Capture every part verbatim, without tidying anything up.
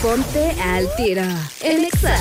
Ponte al Tiro en Exa.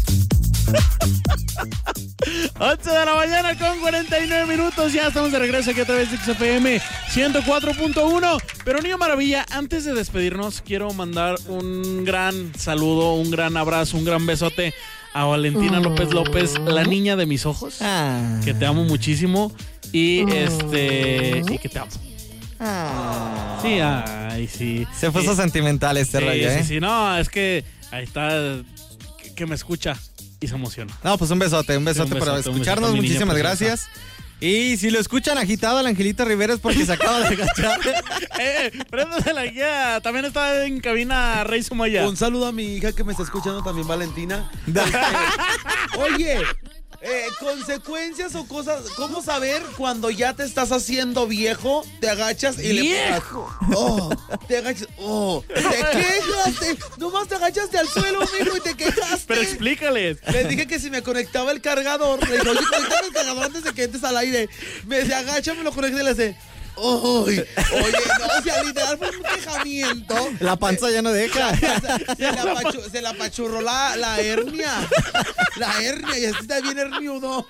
once de la mañana con cuarenta y nueve minutos. Ya estamos de regreso aquí a través de X F M ciento cuatro punto uno. Pero Niño Maravilla, antes de despedirnos, quiero mandar un gran saludo, un gran abrazo, un gran besote a Valentina oh. López López, la niña de mis ojos. Ah. Que te amo muchísimo. Y oh. este. Y que te amo. Ah. Sí, ay, sí. Se puso sí. sentimental este sí, rollo, ¿eh? Sí, sí, no, es que ahí está. Que, que me escucha. Y se emociona. No, pues un besote, un besote, sí, un besote por escucharnos. Besote, muchísimas gracias. Y si lo escuchan agitado al Angelito Rivera es porque se acaba de agachar. eh, préndase la guía. También está en cabina Rey Sumaya. Un saludo a mi hija que me está escuchando también, Valentina. Este, oye, eh, consecuencias o cosas. ¿Cómo saber cuando ya te estás haciendo viejo? Te agachas y ¡Viejo! le pegas. Oh, te agachas. Oh, te quejas. Te, nomás te agachaste al suelo, mijo, y te quejaste. Pero explícales. Le dije que si me conectaba el cargador, le dije, oye, conectame el cargador antes de que entres al aire. Me dice, agacha, me lo conecté y le hace. Uy, oye, no, o sea, literal fue un quejamiento. La panza ya no deja. Se, se, la, pachu, se la apachurró la, la hernia. La hernia, y así está bien herniudo.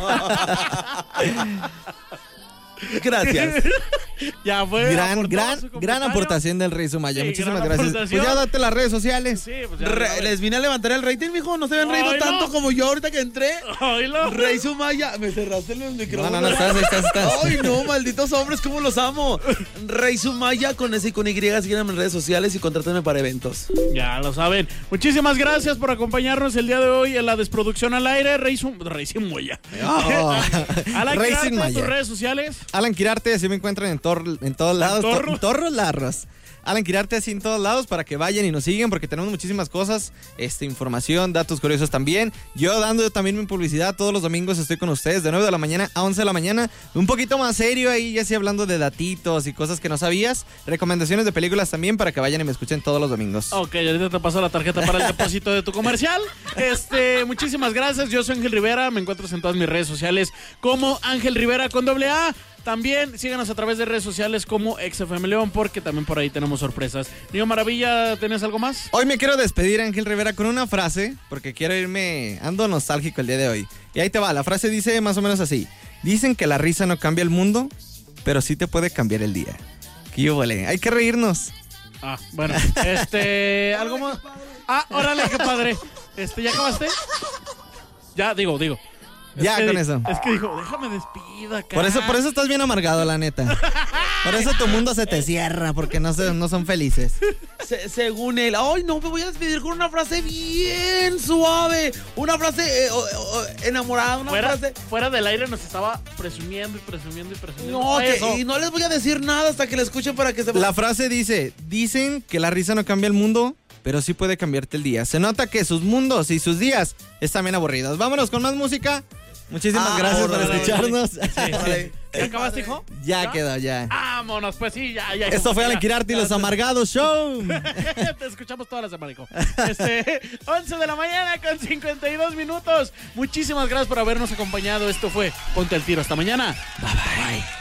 Gracias. Ya fue. Gran, gran, gran aportación del Rey Sumaya. Sí, Muchísimas gracias. Pues ya date las redes sociales. Sí, pues ya Re, les vine a levantar el rating, mijo. No se habían reído tanto no. como yo ahorita que entré. Oilo. Rey Sumaya. Me cerraste el micrófono. No, no, no, estás, estás, estás. Ay, no, malditos hombres, cómo los amo. Rey Sumaya con S y con Y. Síganme en redes sociales y contrátenme para eventos. Ya lo saben. Muchísimas gracias por acompañarnos el día de hoy en la desproducción al aire. Rey Sumaya. Rey Sumaya. Oh. Rey Sumaya. ¿En tus redes sociales? Alan Quirarte, así me encuentran en, tor en todos lados. ¿En torro? En torros larros. Alan Quirarte, así en todos lados, para que vayan y nos sigan, porque tenemos muchísimas cosas, este, información, datos curiosos también. Yo dando también mi publicidad, todos los domingos estoy con ustedes de nueve de la mañana a once de la mañana. Un poquito más serio ahí, ya sí hablando de datitos y cosas que no sabías. Recomendaciones de películas también, para que vayan y me escuchen todos los domingos. Ok, ahorita te paso la tarjeta para el depósito de tu comercial. Este, muchísimas gracias, yo soy Ángel Rivera, me encuentras en todas mis redes sociales como Ángel Rivera con doble A. También síganos a través de redes sociales como X F M León, porque también por ahí tenemos sorpresas. Niño Maravilla, ¿tenés algo más? Hoy me quiero despedir, Ángel Rivera, con una frase, porque quiero irme, ando nostálgico el día de hoy. Y ahí te va, la frase dice más o menos así. Dicen que la risa no cambia el mundo, pero sí te puede cambiar el día. ¡Qué yúbole! Hay que reírnos. Ah, bueno, este, algo más. Ah, órale, qué padre. Este, ¿ya acabaste? Ya, digo, digo. Ya, es con que, eso. Es que dijo, déjame despida acá. Por eso, por eso estás bien amargado, la neta. Por eso tu mundo se te cierra, porque no, se, no son felices. Se, según él, ay, no, me voy a despedir con una frase bien suave. Una frase eh, oh, oh, enamorada, una fuera, frase... Fuera del aire nos estaba presumiendo y presumiendo y presumiendo. No, que, y no les voy a decir nada hasta que la escuchen para que se... La frase dice, dicen que la risa no cambia el mundo, pero sí puede cambiarte el día. Se nota que sus mundos y sus días están bien aburridos. Vámonos con más música. Muchísimas ah, gracias por escucharnos. Sí, sí. ¿Ya acabaste, hijo? Ya, ¿Ya? quedó, ya. Vámonos, pues sí, ya, ya. Esto fue Alan Quirarte y los Amargados Show. Te escuchamos toda la semana, hijo. Este, once de la mañana con cincuenta y dos minutos. Muchísimas gracias por habernos acompañado. Esto fue Ponte al Tiro. Hasta mañana. Bye, bye. Bye.